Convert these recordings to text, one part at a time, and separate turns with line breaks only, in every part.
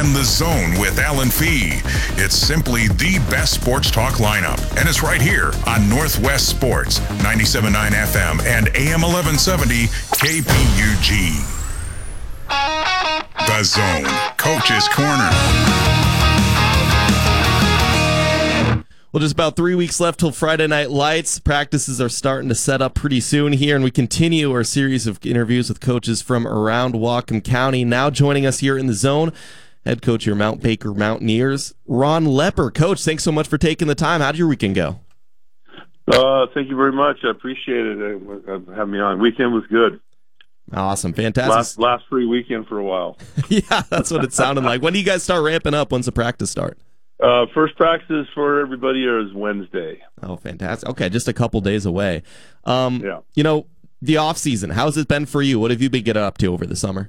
in the Zone with Alan Fee. It's simply the best sports talk lineup, and it's right here on Northwest Sports, 97.9 FM and AM 1170 KPUG. The Zone, Coach's Corner.
Well, just about 3 weeks left till Friday Night Lights. Practices are starting to set up pretty soon here, and we continue our series of interviews with coaches from around Whatcom County. Now joining us here in the Zone, head coach of your Mount Baker Mountaineers, Ron Lepper. Coach, thanks so much for taking the time. How did your weekend go?
Thank you very much. I appreciate it. Having me on. Weekend was good.
Awesome. Fantastic.
Last free weekend for a while.
Yeah, that's what it sounded like. When do you guys start ramping up? When's the practice start?
First practice for everybody is Wednesday.
Oh, fantastic. Okay, just a couple days away.
Yeah.
You know, the off season, how's it been for you? What have you been getting up to over the summer?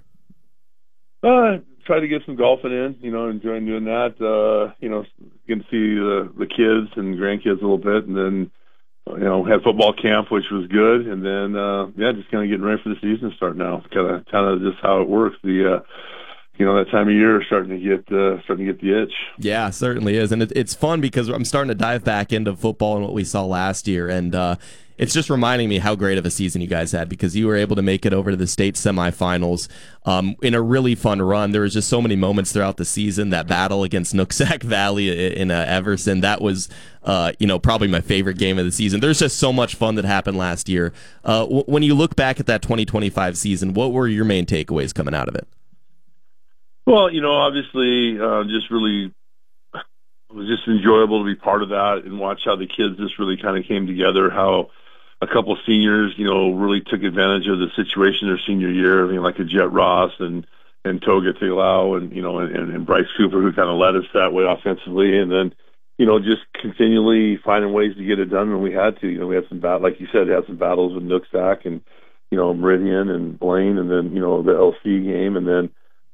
Try to get some golfing in, enjoying doing that. Getting to see the kids and grandkids a little bit, and then, had football camp, which was good. And then, just kind of getting ready for the season start now. Kind of just how it works. That time of year starting to get the itch.
Yeah, certainly is, and it's fun because I'm starting to dive back into football and what we saw last year, and it's just reminding me how great of a season you guys had because you were able to make it over to the state semifinals in a really fun run. There was just so many moments throughout the season. That battle against Nooksack Valley in Everson, that was probably my favorite game of the season. There's just so much fun that happened last year. When you look back at that 2025 season, what were your main takeaways coming out of it?
Well, obviously, it was just enjoyable to be part of that and watch how the kids just really kind of came together, how a couple of seniors, really took advantage of the situation their senior year, like a Jet Ross and Toga Tilau and Bryce Cooper, who kind of led us that way offensively. And then, just continually finding ways to get it done when we had to. We had some like you said, had some battles with Nooksack and, Meridian and Blaine, and then, the LC game, and then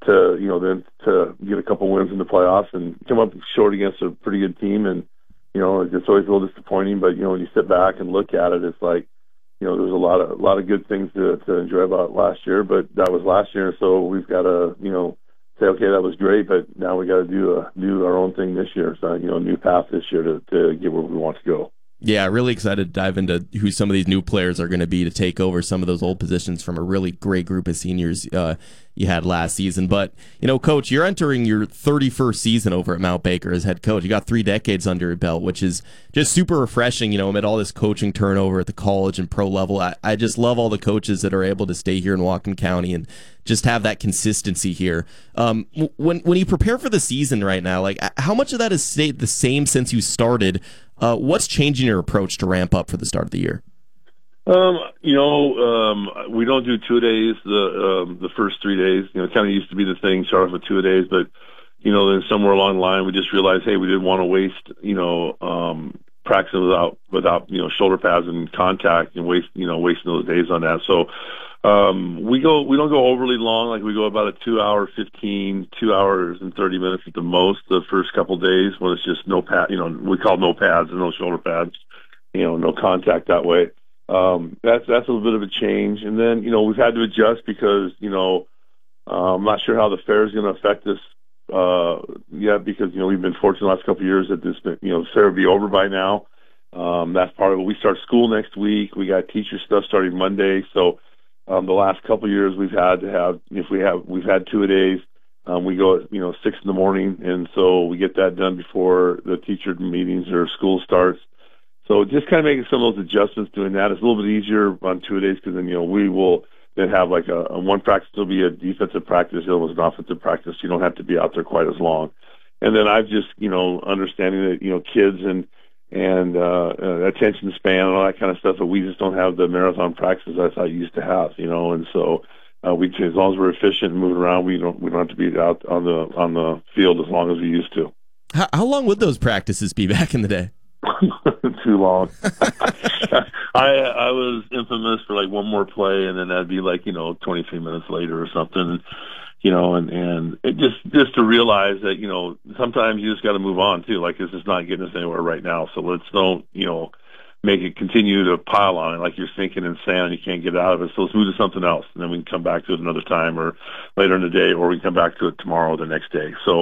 to get a couple wins in the playoffs and come up short against a pretty good team. And, it's always a little disappointing, but, when you sit back and look at it, it's like, there's a lot of good things to enjoy about last year, but that was last year. So we've got to, say, okay, that was great, but now we got to do our own thing this year. So, a new path this year to get where we want to go.
Yeah, really excited to dive into who some of these new players are going to be to take over some of those old positions from a really great group of seniors you had last season. But, Coach, you're entering your 31st season over at Mount Baker as head coach. You got 3 decades under your belt, which is just super refreshing, amid all this coaching turnover at the college and pro level. I just love all the coaches that are able to stay here in Whatcom County and just have that consistency here. When you prepare for the season right now, like how much of that has stayed the same since you started? What's changing your approach to ramp up for the start of the year?
We don't do 2 days the first 3 days. It kind of used to be the thing, start off with 2 days, but then somewhere along the line we just realized, hey, we didn't want to waste practicing without shoulder pads and contact and wasting those days on that. So we don't go overly long. Like we go about a 2 hours and 30 minutes at the most the first couple days when it's just no pad, we call no pads and no shoulder pads, no contact that way. That's a little bit of a change. And then, we've had to adjust because, I'm not sure how the fair is going to affect us yet because, we've been fortunate the last couple of years that this, fair will be over by now. That's part of it. We start school next week. We got teacher stuff starting Monday. So, the last couple of years we've had 2-a-days. We go at 6 in the morning, and so we get that done before the teacher meetings or school starts. So just kind of making some of those adjustments, doing that. It's a little bit easier on 2-a-days because then we will then have like a one practice will be a defensive practice, the other was an offensive practice. You don't have to be out there quite as long. And then I've just understanding that kids and attention span and all that kind of stuff, but we just don't have the marathon practices I used to have, and so as long as we're efficient and moving around, we don't have to be out on the field as long as we used to.
How long would those practices be back in the day?
Too long. I was infamous for like one more play, and then that'd be like 23 minutes later or something. And it just to realize that, sometimes you just got to move on too. Like this is not getting us anywhere right now. So let's don't, make it continue to pile on it like you're sinking in sand and you can't get out of it. So let's move to something else. And then we can come back to it another time or later in the day, or we can come back to it tomorrow or the next day. So